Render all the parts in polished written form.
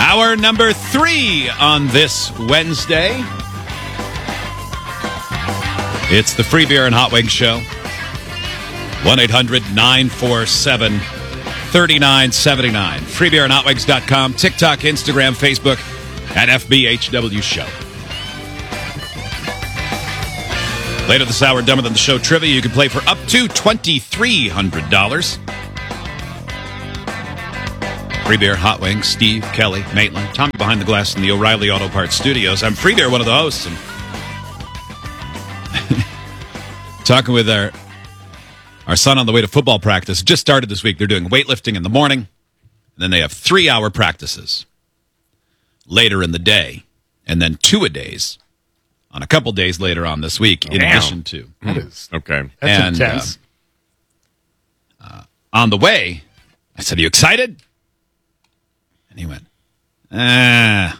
Hour number 3 on this Wednesday. It's the Free Beer and Hot Wings Show. 1-800-947-3979. FreeBeerandHotWings.com. TikTok, Instagram, Facebook, at FBHW Show. Later this hour, Dumber Than the Show trivia. You can play for up to $2,300. Free Beer, Hot Wings, Steve, Kelly, Maitland, Tommy behind the glass in the O'Reilly Auto Parts Studios. I'm Free Beer, one of the hosts. And talking with our son on the way to football practice. It just started this week. They're doing weightlifting in the morning, and then they have 3-hour practices later in the day, and then 2-a-days on a couple days later on this week, in addition to. That is Okay. That's intense. On the way, I said, "Are you excited?" And he went, And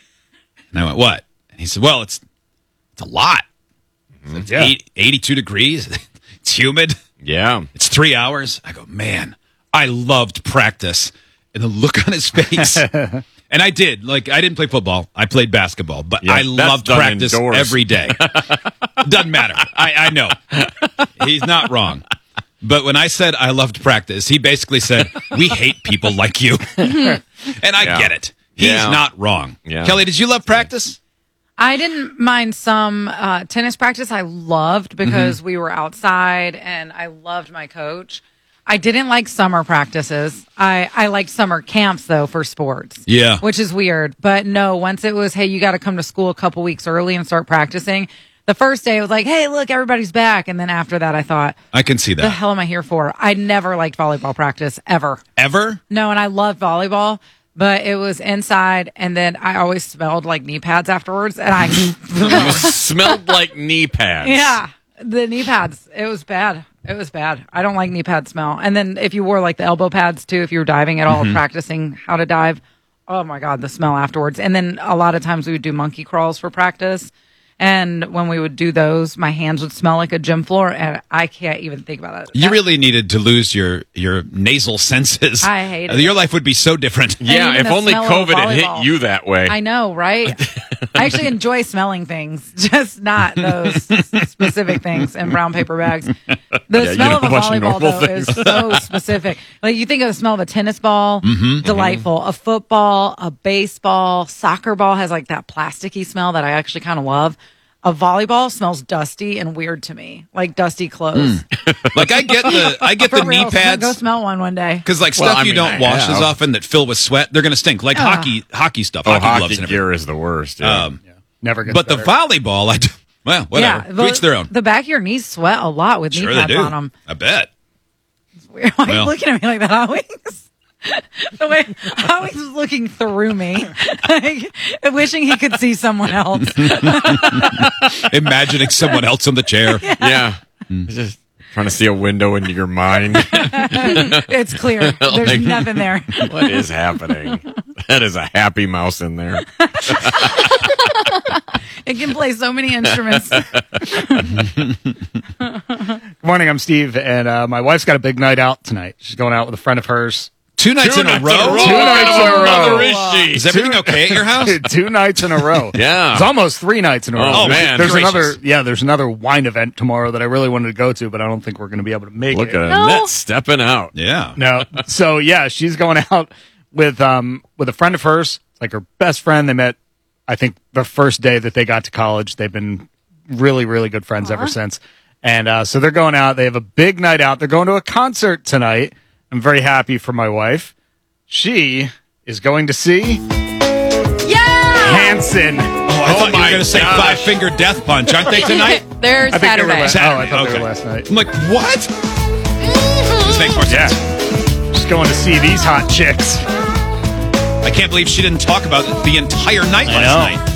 I went, "What?" And he said, "Well, it's a lot. It's 82 degrees. It's humid. Yeah. It's 3 hours." I go, "Man, I loved practice." And the look on his face. And I did. Like, I didn't play football. I played basketball. But I loved practice indoors. every day. Doesn't matter. I know. He's not wrong. But when I said I loved practice, he basically said, "We hate people like you." And I get it. He's not wrong. Yeah. Kelly, did you love practice? I didn't mind some tennis practice. I loved because we were outside and I loved my coach. I didn't like summer practices. I liked summer camps, though, for sports. Yeah. Which is weird. But no, once it was, hey, you got to come to school a couple weeks early and start practicing. The first day, it was like, hey, look, everybody's back. And then after that, I thought, I can see that. the hell am I here for? I never liked volleyball practice, ever. Ever? No, and I loved volleyball, but it was inside, and then I always smelled like knee pads afterwards. And I Smelled like knee pads. Yeah, the knee pads. It was bad. It was bad. I don't like knee pad smell. And then if you wore like the elbow pads too, if you were diving at all, practicing how to dive, oh my God, the smell afterwards. And then a lot of times we would do monkey crawls for practice. And when we would do those, my hands would smell like a gym floor, and I can't even think about it. You really needed to lose your nasal senses. I hate it. Your life would be so different. Yeah, even if the only smell of COVID had volleyball. hit you that way. I know, right? I actually enjoy smelling things, just not those specific things in brown paper bags. The you smell of know, a a bunch of volleyball, normal though, is so specific. Like, you think of the smell of a tennis ball, delightful. A football, a baseball, soccer ball has like that plasticky smell that I actually kind of love. A volleyball smells dusty and weird to me, like dusty clothes. Like, I get the knee Go pads. smell one day. Because, like, Well, stuff I you mean, don't I wash have. as often that fill with sweat, they're going to stink. Like hockey stuff, hockey gloves Hockey and everything. gear is the worst. Yeah. Never gets But the better. volleyball, well, whatever. To each their own. The back of your knees sweat a lot with Sure knee they pads do. on them. I bet. Why are you Well. looking at me like that, Alex? The way Alex was looking through me, like, wishing he could see someone else. Imagining someone else on the chair. Yeah. Just trying to see a window into your mind. It's clear. There's Like- nothing there. What is happening? That is a happy mouse in there. It can play so many instruments. Good morning, I'm Steve, and my wife's got a big night out tonight. She's going out with a friend of hers. 2 nights in a row? 2 nights in a row. Mother is she? Is everything okay at your house? 2 nights in a row. Yeah. It's almost 3 nights in a row. Oh, man. There's Gracious. there's another wine event tomorrow that I really wanted to go to, but I don't think we're going to be able to make Look it. at Annette stepping out. Yeah. No. So yeah, she's going out with a friend of hers, like her best friend. They met, I think, the first day that they got to college. They've been really, really good friends ever since. And so they're going out. They have a big night out. They're going to a concert tonight. I'm very happy for my wife. She is going to see Yeah! Hanson. Oh, I thought you were my going to say gosh. 5 Finger Death Punch. Aren't they tonight? They're I think they were Saturday. last. Oh, I thought they Okay. were last night. I'm like, what? This makes more Yeah. sense. She's going to see these hot chicks. I can't believe she didn't talk about it the entire night I last know. night.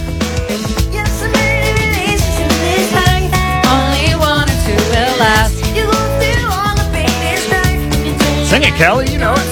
Only one or two will last. Sing it, Kelly. You know it.